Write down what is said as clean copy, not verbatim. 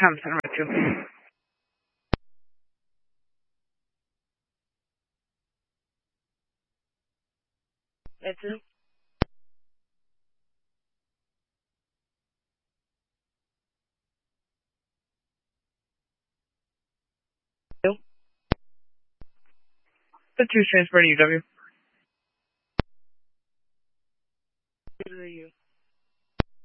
Thompson, right to. That's it. The 2's transfer to UW.